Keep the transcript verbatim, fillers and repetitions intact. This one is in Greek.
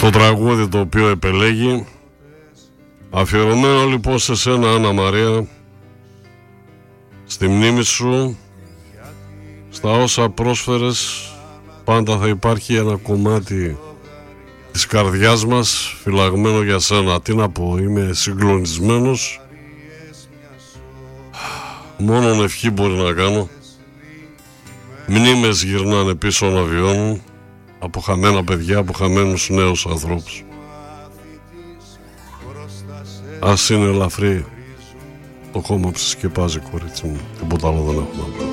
στο τραγούδι το οποίο επελέγει. Αφιερωμένο λοιπόν σε σένα, Άννα Μαρία, στη μνήμη σου, στα όσα πρόσφερες. Πάντα θα υπάρχει ένα κομμάτι της καρδιάς μας φυλαγμένο για σένα. Τι να πω, είμαι συγκλονισμένος. Μόνον ευχή μπορεί να κάνω. Μνήμες γυρνάνε πίσω να βιώνουν, από χαμένα παιδιά, από χαμένους νέους ανθρώπους. Ας είναι ελαφρύ το χώμα που σε σκεπάζει, κορίτσι μου. Τίποτα άλλο δεν έχουμε.